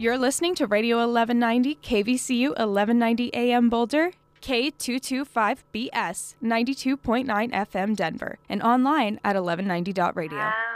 You're listening to Radio 1190, KVCU 1190 AM Boulder, K225BS, 92.9 FM Denver, and online at 1190.radio.